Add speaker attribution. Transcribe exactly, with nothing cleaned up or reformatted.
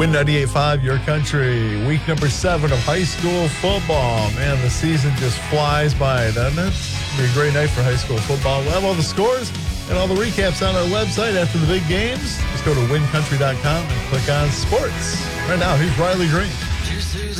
Speaker 1: Win ninety-eight point five, your country. Week number seven of high school football. Man, the season just flies by, doesn't it? It'll be a great night for high school football. We'll have all the scores and all the recaps on our website after the big games. Just go to win country dot com and click on sports. Right now, here's Riley Green.